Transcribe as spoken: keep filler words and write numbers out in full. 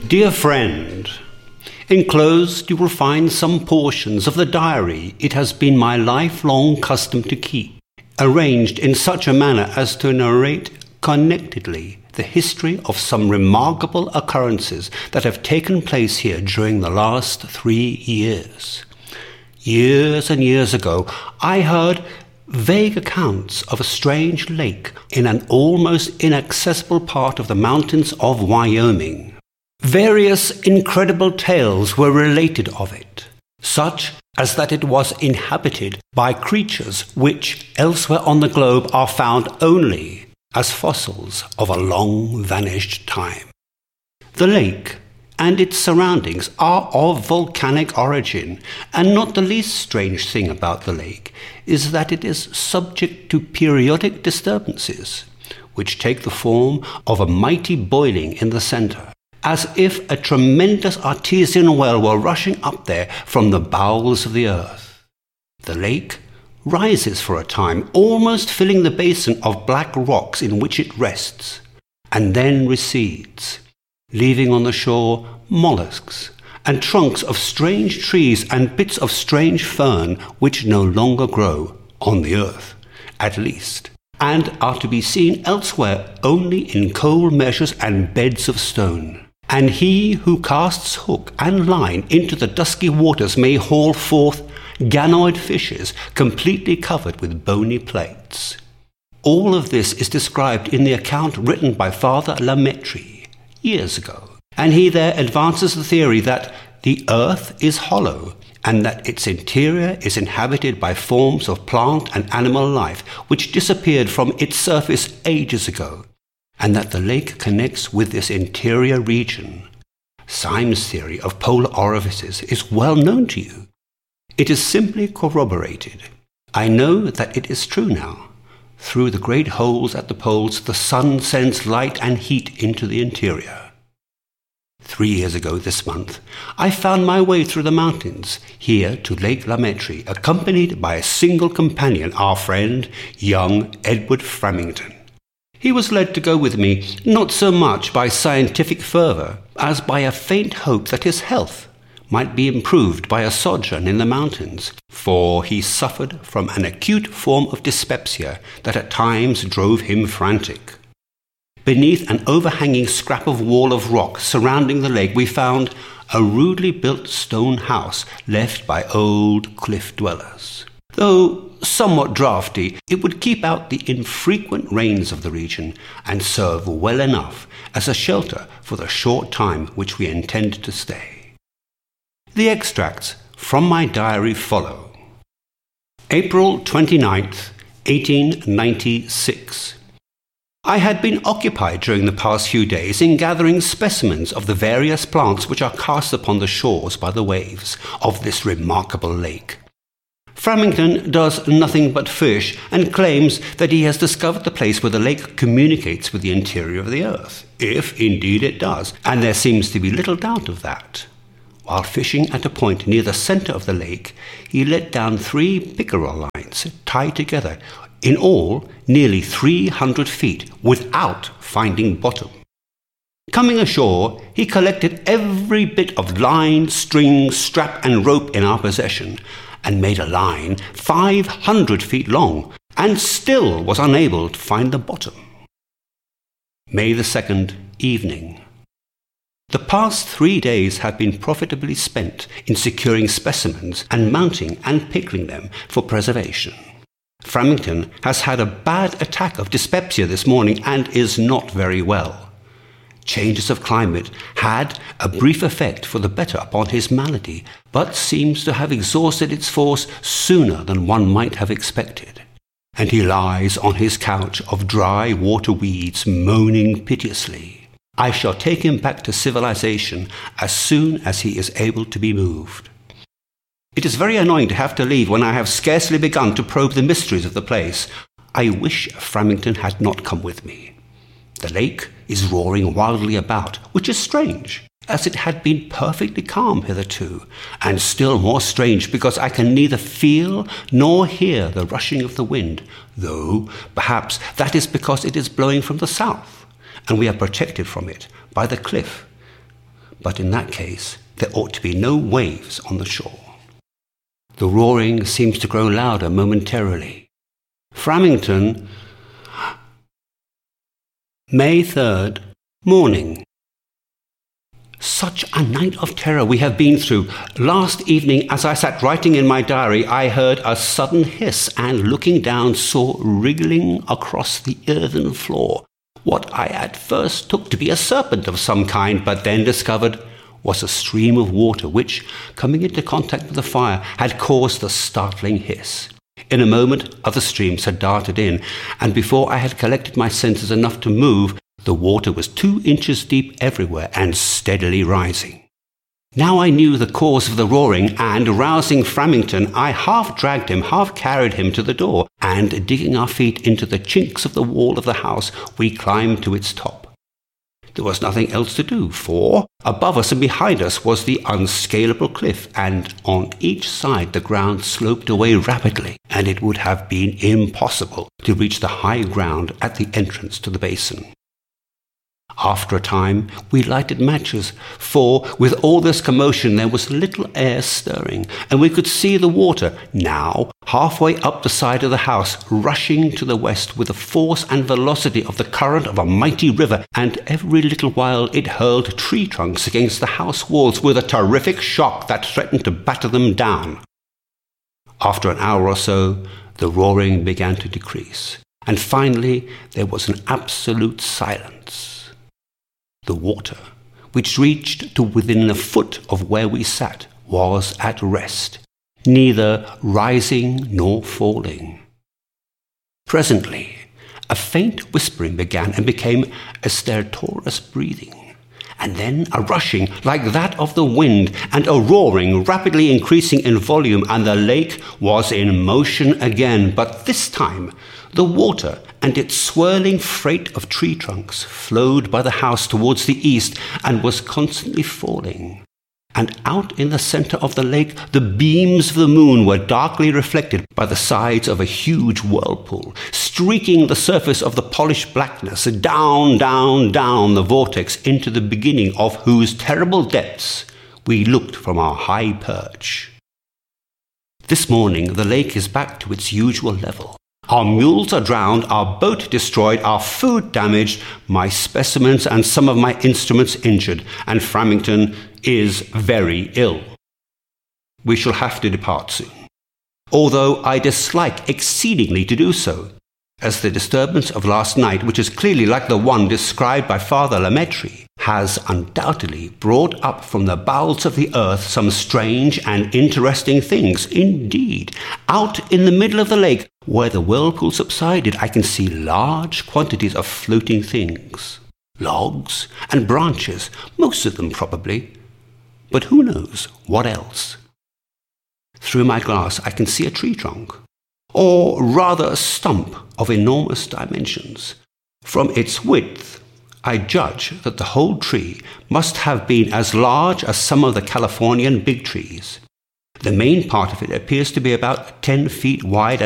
Dear friend, enclosed you will find some portions of the diary it has been my lifelong custom to keep, arranged in such a manner as to narrate connectedly the history of some remarkable occurrences that have taken place here during the last three years. Years and years ago, I heard vague accounts of a strange lake in an almost inaccessible part of the mountains of Wyoming. Various incredible tales were related of it, such as that it was inhabited by creatures which elsewhere on the globe are found only as fossils of a long-vanished time. The lake and its surroundings are of volcanic origin, and not the least strange thing about the lake is that it is subject to periodic disturbances, which take the form of a mighty boiling in the centre, as if a tremendous artesian well were rushing up there from the bowels of the earth. The lake rises for a time, almost filling the basin of black rocks in which it rests, and then recedes, leaving on the shore mollusks and trunks of strange trees and bits of strange fern which no longer grow on the earth, at least, and are to be seen elsewhere only in coal measures and beds of stone. And he who casts hook and line into the dusky waters may haul forth ganoid fishes completely covered with bony plates. All of this is described in the account written by Father La Mettrie years ago, and he there advances the theory that the earth is hollow and that its interior is inhabited by forms of plant and animal life which disappeared from its surface ages ago, and that the lake connects with this interior region. Syme's theory of polar orifices is well known to you. It is simply corroborated. I know that it is true now. Through the great holes at the poles, the sun sends light and heat into the interior. Three years ago this month, I found my way through the mountains, here to Lake La Mettrie, accompanied by a single companion, our friend, young Edward Framington. He was led to go with me, not so much by scientific fervour, as by a faint hope that his health might be improved by a sojourn in the mountains, for he suffered from an acute form of dyspepsia that at times drove him frantic. Beneath an overhanging scrap of wall of rock surrounding the lake, we found a rudely built stone house left by old cliff dwellers. Though somewhat draughty, it would keep out the infrequent rains of the region and serve well enough as a shelter for the short time which we intended to stay. The extracts from my diary follow. April twenty-ninth, eighteen ninety-six. I had been occupied during the past few days in gathering specimens of the various plants which are cast upon the shores by the waves of this remarkable lake. Framington does nothing but fish and claims that he has discovered the place where the lake communicates with the interior of the earth, if indeed it does, and there seems to be little doubt of that. While fishing at a point near the centre of the lake, he let down three pickerel lines tied together, in all nearly three hundred feet, without finding bottom. Coming ashore, he collected every bit of line, string, strap and rope in our possession, and made a line five hundred feet long, and still was unable to find the bottom. May the second, evening. The past three days have been profitably spent in securing specimens and mounting and pickling them for preservation. Framington has had a bad attack of dyspepsia this morning and is not very well. Changes of climate had a brief effect for the better upon his malady, but seems to have exhausted its force sooner than one might have expected. And he lies on his couch of dry water weeds, moaning piteously. I shall take him back to civilization as soon as he is able to be moved. It is very annoying to have to leave when I have scarcely begun to probe the mysteries of the place. I wish Framington had not come with me. The lake is roaring wildly about, which is strange, as it had been perfectly calm hitherto, and still more strange because I can neither feel nor hear the rushing of the wind, though perhaps that is because it is blowing from the south, and we are protected from it by the cliff. but in that case there ought to be no waves on the shore. The roaring seems to grow louder momentarily. Framington, May third, morning. Such a night of terror we have been through. Last evening, as I sat writing in my diary, I heard a sudden hiss and, looking down, saw wriggling across the earthen floor what I at first took to be a serpent of some kind, but then discovered was a stream of water which, coming into contact with the fire, had caused the startling hiss. In a moment, other streams had darted in, and before I had collected my senses enough to move, the water was two inches deep everywhere and steadily rising. Now I knew the cause of the roaring, and, rousing Framington, I half dragged him, half carried him to the door, and, digging our feet into the chinks of the wall of the house, we climbed to its top. There was nothing else to do, for above us and behind us was the unscalable cliff, and on each side the ground sloped away rapidly, and it would have been impossible to reach the high ground at the entrance to the basin. After a time we lighted matches, for with all this commotion there was little air stirring, and we could see the water, now halfway up the side of the house, rushing to the west with the force and velocity of the current of a mighty river, and every little while it hurled tree trunks against the house walls with a terrific shock that threatened to batter them down. After an hour or so, the roaring began to decrease, and finally there was an absolute silence. The water, which reached to within a foot of where we sat, was at rest, neither rising nor falling. Presently, a faint whispering began and became a stertorous breathing, and then a rushing like that of the wind, and a roaring rapidly increasing in volume, and the lake was in motion again, but this time the water and its swirling freight of tree trunks flowed by the house towards the east and was constantly falling. And out in the centre of the lake the beams of the moon were darkly reflected by the sides of a huge whirlpool, streaking the surface of the polished blackness down, down, down the vortex into the beginning of whose terrible depths we looked from our high perch. This morning the lake is back to its usual level. Our mules are drowned, our boat destroyed, our food damaged, my specimens and some of my instruments injured, and Framington is very ill. We shall have to depart soon, although I dislike exceedingly to do so, as the disturbance of last night, which is clearly like the one described by Father Lemaitre, has undoubtedly brought up from the bowels of the earth some strange and interesting things. Indeed, out in the middle of the lake, where the whirlpool subsided, I can see large quantities of floating things, logs and branches, most of them probably, but who knows what else? Through my glass I can see a tree trunk, or rather a stump of enormous dimensions. From its width, I judge that the whole tree must have been as large as some of the Californian big trees. The main part of it appears to be about ten feet wide and